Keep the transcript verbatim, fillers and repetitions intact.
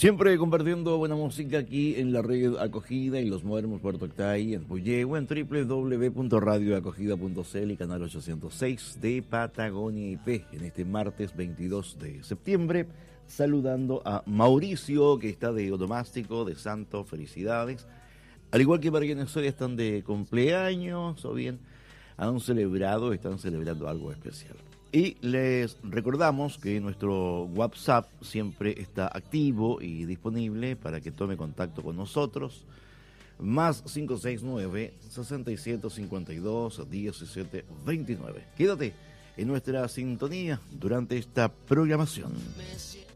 Siempre compartiendo buena música aquí en la red Acogida y los modernos Puerto Octay en Puyehue, en doble u doble u doble u punto radio acogida punto c l y canal ochocientos seis de Patagonia I P en este martes veintidós de septiembre. Saludando a Mauricio, que está de onomástico, de santo, felicidades. Al igual que para quienes hoy están de cumpleaños o bien han celebrado, están celebrando algo especial. Y les recordamos que nuestro WhatsApp siempre está activo y disponible para que tome contacto con nosotros. Más cinco seis nueve, seis siete cinco dos, uno siete dos nueve. Quédate en nuestra sintonía durante esta programación.